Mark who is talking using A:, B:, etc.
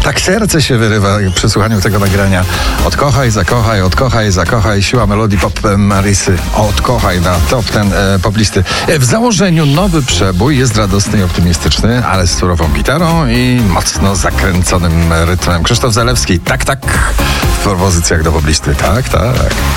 A: Tak serce się wyrywa przy słuchaniu tego nagrania. Odkochaj, zakochaj, siła melodii pop Marysy. Odkochaj na top ten poplisty. W założeniu nowy przebój jest radosny i optymistyczny, ale z surową gitarą i mocno zakręconym rytmem. Krzysztof Zalewski, tak, w propozycjach do poplisty. Tak.